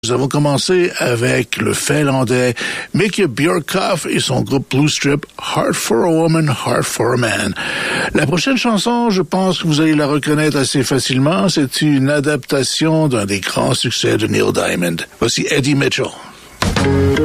Nous avons commencé avec le Finlandais Mickey Björkhoff et son groupe Blue Strip, Heart for a Woman, Heart for a Man. La prochaine chanson, je pense que vous allez la reconnaître assez facilement. C'est une adaptation d'un des grands succès de Neil Diamond. Voici Eddie Mitchell.